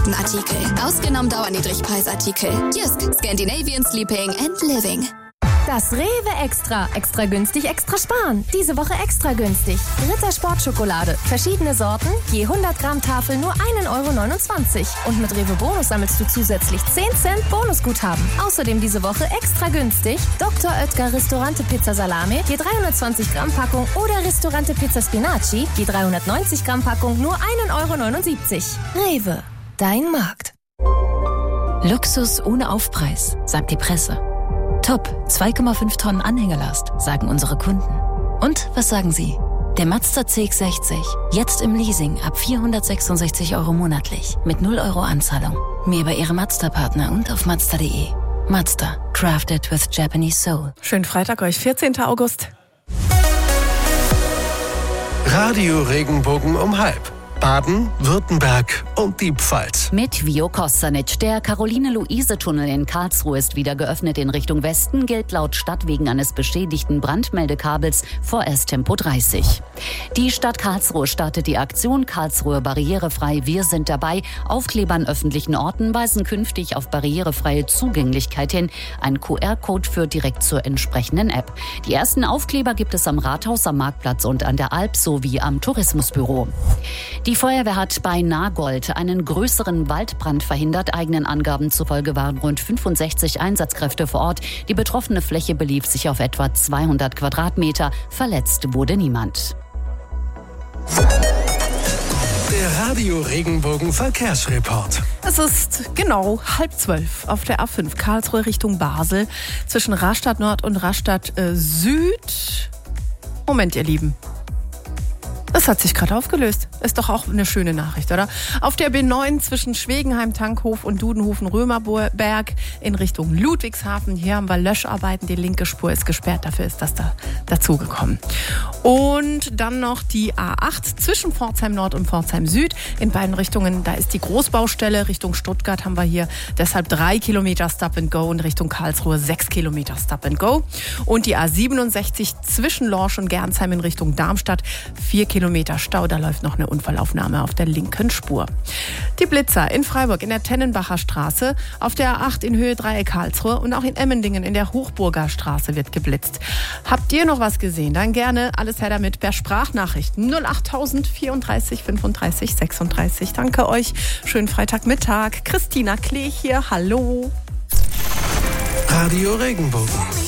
Regenbogenartikel. Ausgenommen Dauerniedrigpreisartikel. Jysk, Scandinavian Sleeping and Living. Das Rewe Extra. Extra günstig, extra sparen. Diese Woche extra günstig. Ritter Sportschokolade. Verschiedene Sorten. Je 100 Gramm Tafel nur 1,29 €. Und mit Rewe Bonus sammelst du zusätzlich 10 Cent Bonusguthaben. Außerdem diese Woche extra günstig. Dr. Oetker Ristorante Pizza Salame. Je 320 Gramm Packung. Oder Ristorante Pizza Spinaci. Je 390 Gramm Packung nur 1,79 €. Rewe. Dein Markt. Luxus ohne Aufpreis, sagt die Presse. Top, 2,5 Tonnen Anhängelast, sagen unsere Kunden. Und was sagen Sie? Der Mazda CX-60, jetzt im Leasing ab 466 € monatlich, mit 0 € Anzahlung. Mehr bei Ihrem Mazda-Partner und auf Mazda.de. Mazda, crafted with Japanese soul. Schönen Freitag euch, 14. August. Radio Regenbogen um 12:30. Baden, Württemberg und die Pfalz. Mit Vio Kostanic. Der Caroline-Luise-Tunnel in Karlsruhe ist wieder geöffnet in Richtung Westen, gilt laut Stadt wegen eines beschädigten Brandmeldekabels vorerst Tempo 30. Die Stadt Karlsruhe startet die Aktion Karlsruhe barrierefrei. Wir sind dabei. Aufkleber an öffentlichen Orten weisen künftig auf barrierefreie Zugänglichkeit hin. Ein QR-Code führt direkt zur entsprechenden App. Die ersten Aufkleber gibt es am Rathaus, am Marktplatz und an der Alp sowie am Tourismusbüro. Die Feuerwehr hat bei Nagold einen größeren Waldbrand verhindert. Eigenen Angaben zufolge waren rund 65 Einsatzkräfte vor Ort. Die betroffene Fläche belief sich auf etwa 200 Quadratmeter. Verletzt wurde niemand. Der Radio Regenbogen Verkehrsreport. Es ist genau 11:30 auf der A5 Karlsruhe Richtung Basel zwischen Rastatt Nord und Rastatt Süd. Moment, ihr Lieben. Das hat sich gerade aufgelöst. Ist doch auch eine schöne Nachricht, oder? Auf der B9 zwischen Schwegenheim, Tankhof und Dudenhofen-Römerberg in Richtung Ludwigshafen. Hier haben wir Löscharbeiten. Die linke Spur ist gesperrt. Dafür ist das da dazugekommen. Und dann noch die A8 zwischen Pforzheim Nord und Pforzheim Süd. In beiden Richtungen, da ist die Großbaustelle. Richtung Stuttgart haben wir hier deshalb 3 Kilometer Stop and Go. In Richtung Karlsruhe 6 Kilometer Stop and Go. Und die A67 zwischen Lorsch und Gernsheim in Richtung Darmstadt 4 Kilometer Stau, da läuft noch eine Unfallaufnahme auf der linken Spur. Die Blitzer in Freiburg in der Tennenbacher Straße, auf der A8 in Höhe Dreieck Karlsruhe und auch in Emmendingen in der Hochburger Straße wird geblitzt. Habt ihr noch was gesehen? Dann gerne alles her damit per Sprachnachricht 08000 34 35 36. Danke euch. Schönen Freitagmittag. Christina Klee hier. Hallo. Radio Regenbogen.